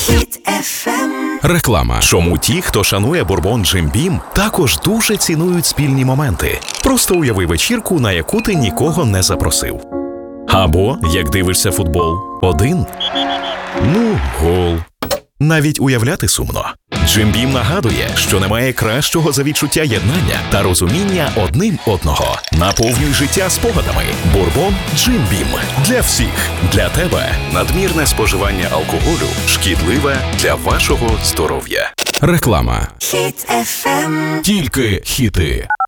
Хіт FM. Реклама. Чому ті, хто шанує бурбон Jim Beam, також дуже цінують спільні моменти. Просто уяви вечірку, на яку ти нікого не запросив. Або, як дивишся футбол, один. Гол. Навіть уявляти сумно. Jim Beam нагадує, що немає кращого за відчуття єднання та розуміння одним одного. Наповнюй життя спогадами. Бурбон Jim Beam. Для всіх. Для тебе. Надмірне споживання алкоголю шкідливе для вашого здоров'я. Реклама. Хіт FM. Тільки хіти.